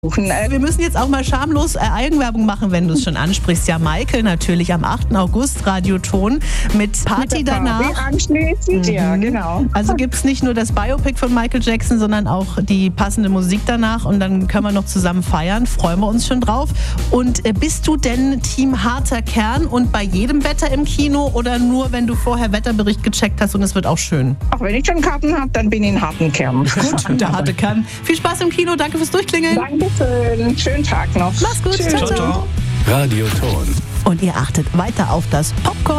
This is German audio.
Wir müssen jetzt auch mal schamlos Eigenwerbung machen, wenn du es schon ansprichst. Ja, Michael natürlich am 8. August, Radioton mit Party mit der danach. Barbie anschließend, ja, genau. Also gibt es nicht nur das Biopic von Michael Jackson, sondern auch die passende Musik danach und dann können wir noch zusammen feiern. Freuen wir uns schon drauf. Und bist du denn Team harter Kern und bei jedem Wetter im Kino oder nur, wenn du vorher Wetterbericht gecheckt hast und es wird auch schön? Auch wenn ich schon Karten habe, dann bin ich in harten Kern. Gut, der harte Kern. Viel Spaß im Kino, danke fürs Durchklingeln. Dankeschön, schönen Tag noch. Mach's gut, Tschüss. ciao, ciao. Radioton. Und ihr achtet weiter auf das Popcorn.